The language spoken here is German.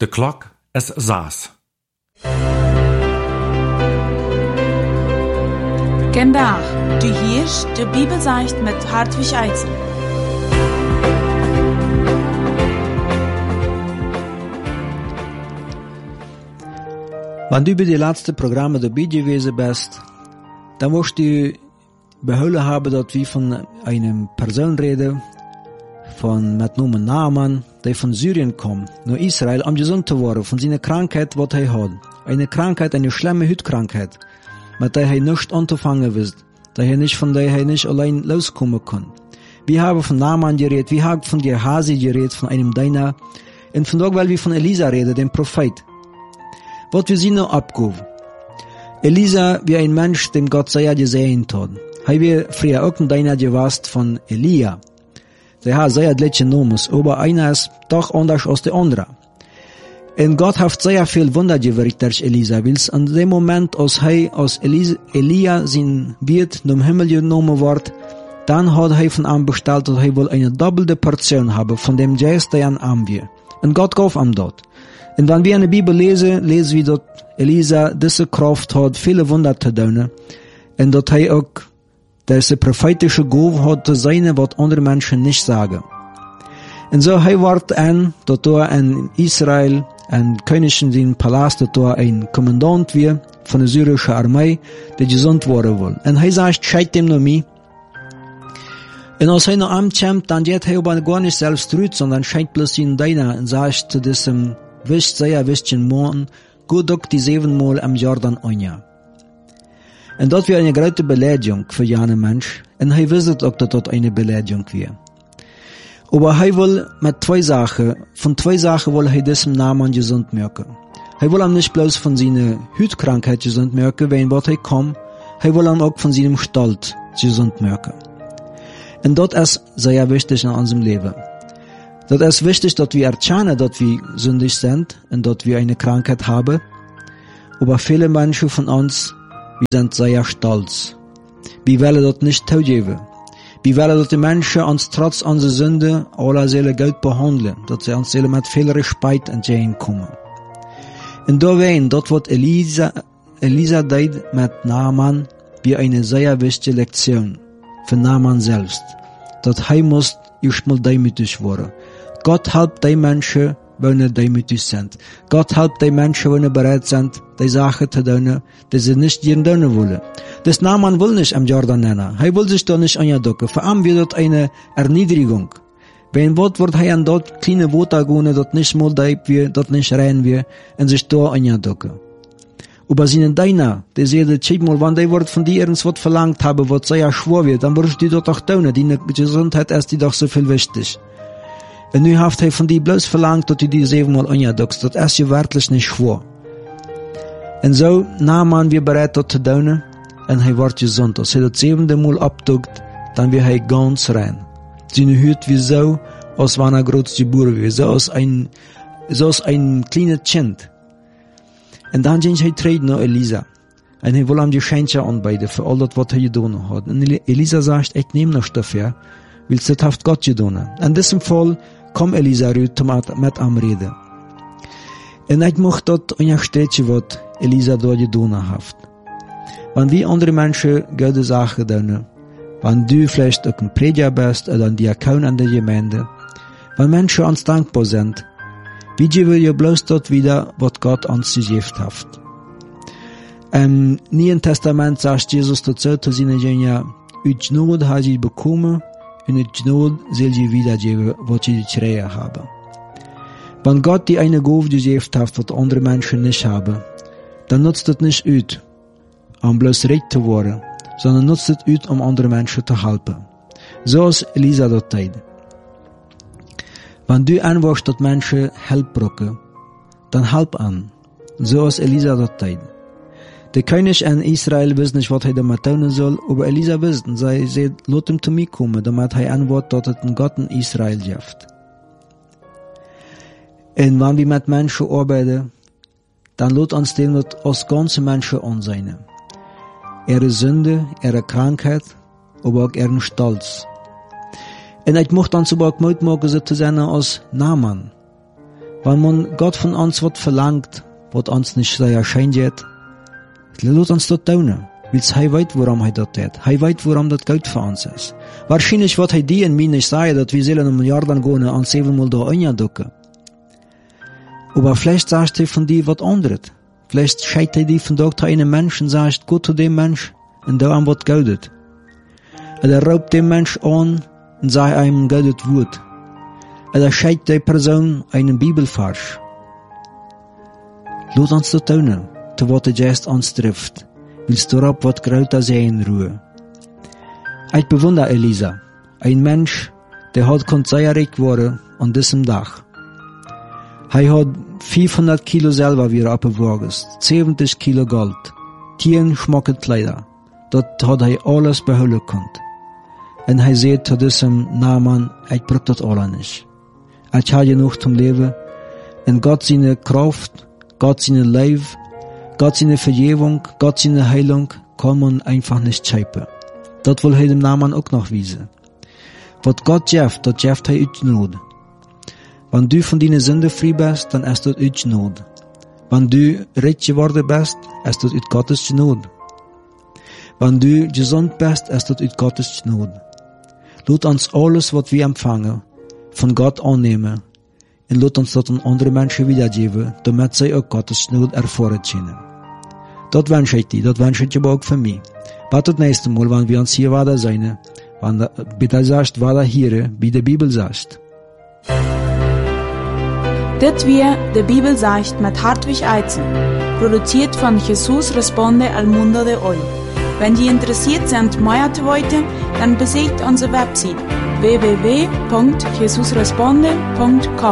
De klok is 6. Vandaag, du hörst de Bibelseicht mit Hartwig Eidsen. Wenn du bei die letzten Programme dabei gewesen bist, dann musst du behouden haben, dass wir von einem Person reden, von mit Namen Naaman, der von Syrien kommt, nach Israel, um gesund zu werden von seiner Krankheit, was er hat. Eine Krankheit, eine schlimme Hautkrankheit, mit der er nicht anzufangen wisst, von der er nicht allein loskommen kann. Wir haben von Naaman geredet, wir haben von Gehazi geredet, von einem Deiner, und von dort, weil wir von Elisa reden, dem Prophet. Was wir sie noch abgeben. Elisa wie ein Mensch, dem Gott sehr gesehen hat. Haben wir früher auch ein Deiner gewasst von Elia. Der hat sehr gleiche Namen, aber einer ist doch anders als der andere. Und Gott hat sehr viel Wunder gewirkt durch Elisa, weil an dem Moment, als Elia sein Bild zum Himmel genommen wird, dann hat er von ihm bestellt, dass er wohl eine doppelte Portion habe von dem Geist, der an ihm wir. Und Gott gab ihm dort. Und wenn wir in der Bibel lesen wir, dass Elisa diese Kraft hat, viele Wunder zu tun, und dass er auch diese prophetische Gabe hat zu sein, was andere Menschen nicht sagen. Und so er wird dass da in Israel ein König in den Palast, dass da ein Kommandant wird von der syrischen Armee, der gesund werden will. Und er sagt, scheit dem noch mich. Und als er noch ankommt, dann geht er aber gar nicht selbst zurück, sondern scheit bloß in deiner und sagt zu diesem sehr wichtigen Mann, gut doch die 7 Mal am Jordan Anja. Und dort wäre eine große Beleidigung für jeden Mensch, und er wisset auch, dass dort eine Beleidigung wäre. Aber er will mit von zwei Sachen will er diesem Namen gesund merken. Er will ihm nicht bloß von seiner Hautkrankheit gesund merken, wenn was er kommt, er will ihm auch von seinem Stolz gesund merken. Und dort ist sehr wichtig in unserem Leben. Dort ist wichtig, dass wir erkennen, dass wir sündig sind und dass wir eine Krankheit haben. Aber viele Menschen von uns, wir sind sehr stolz. Wir wollen das nicht zugeben. Wir wollen, dass die Menschen uns trotz unserer Sünde aller Seele gut behandeln, dass sie uns Seele mit viel Respekt entgegenkommen. Und da wein, dort wird Elisa deed mit Naaman wie eine sehr wichtige Lektion für Naaman selbst. Dass er muss erstmal demütig werden. Gott hilft die Menschen, wenn demütig sind. Gott hilft die Menschen, wenn bereit sind, die Sachen zu tun, die sie nicht tun wollen. Das Naaman will nicht am Jordan nennen. Er will sich da nicht andocken. Vor allem wird dort eine Erniedrigung. Wenn wird er an dort kleine Worte gehen, dort nicht mal dort nicht rein wird, und sich da andocken. Aber seine Deiner, die sehen, mal, wenn die Wort von dir irgendwas verlangt haben, was sehr schwer wird, dann würdest du dort auch tun. Die Gesundheit ist die doch so viel wichtig. Und nu heeft hij von dir bloß verlangt, dass du die 7 Mal andockst. Das ist ja wirklich nicht schwer. Und so, Naaman wir bereit, das zu tun, und er wird gesund. Als er das 7. Mal abdockt, dann wird er ganz rein. Seine Haut wie so, als wenn er groß geboren wird, so als ein kleines Kind. Und dann ging er treten nach Elisa. Und er will ihm die Scheintje anbieten für all das, was er getan hat. Und Elisa sagt, ich nehme noch dafür, weil es das hat Gott getan. In diesem Fall kommt Elisa rüber mit am Reden. Und ich möchte dort unterstreichen, was Elisa dort getan hat. Wenn wir andere Menschen gute Sachen tun, wenn du vielleicht auch ein Prediger bist oder ein Diakon an der Gemeinde, wenn Menschen uns dankbar sind, wie geben wir bloß dort wieder, was Gott uns gegeben hat. Im Neuen Testament sagt Jesus dazu zu seinen Jüngern, uit Gnade habe ich bekommen, und uit Gnade soll ich wiedergeben, was ich gekriegt habe. Wenn Gott die eine Gabe gegeben hat, was andere Menschen nicht haben, dann nutzt es nicht aus, um bloß recht zu werden, sondern nutzt es aus, um andere Menschen zu helfen. So ist Elisa das tat. Wenn du anwachst, dass Menschen Hilfe brauchen, dann help an. So ist Elisa das tat. Der König in Israel weiß nicht, was er damit tun soll, aber Elisa weiß, und sie sagt, lass ihm zu mir kommen, damit er antwortet, dass es einen Gott in Israel gibt. Und wenn wir mit Menschen arbeiten, dann lässt uns den als ganze Menschen ansehen. Ihre Sünde, ihre Krankheit, aber auch ihren Stolz. Und ich möchte uns aber auch Mut machen, so zu sein als Naaman. Wenn man Gott von uns was verlangt, was uns nicht so erscheint wird, lass uns das tun. Weil er weiß, warum er das tut. Er weiß, warum das Geld für uns ist. Wahrscheinlich wird er dir und mir nicht sagen, dass wir sollen um Jordan gehen und 7-mal da einducken. Aber vielleicht sagt er von dir was anderes. Vielleicht scheit er dir von da zu einem Menschen und sagt, gut zu dem Mensch und da an was geldet. Oder raubt dem Mensch an und sagt einem geldet Wort. Oder scheit der Person einen Bibelvers. Lass uns das tun, zu was er jetzt uns trifft. Willst du darauf was größer sehen, Ruhe? Ich bewundere Elisa, ein Mensch, der hat sehr reich geworden an diesem Tag. Er hat 500 Kilo selber wieder abgewogen, 70 Kilo Gold, 10 schmucke Kleider. Das hat er alles behalten können. Und er sagt zu diesem Naaman, ich brauche das alles nicht. Ich habe genug zum Leben, und Gott seine Kraft, Gott seine Leben, Gott seine Vergebung, Gott seine Heilung kann man einfach nicht scheipen. Das will er dem Naaman auch noch wiesen. Was Gott schafft, das schafft er uit Not. Wenn du von deiner Sünde frei bist, dann ist das uit Not. Wenn du reich geworden bist, ist das uit Gottes Not. Wenn du gesund bist, ist das uit Gottes Not. Lass uns alles, was wir empfangen, von Gott annehmen und lass uns das an andere Menschen wiedergeben, damit sie auch Gottes Not erfahren können. Das wünsche ich dir, das wünsche ich aber auch für mich. Bis das nächste Mal, wenn wir uns hier weiter sein, wenn bitte sagst, weiter hier, wie die Bibel sagt. Das wir die Bibel sagt mit Hartwig Eizen, produziert von Jesus Responde al Mundo de Hoy. Wenn Sie interessiert sind, mehr zu wissen, dann besucht unsere Website www.jesusresponde.com.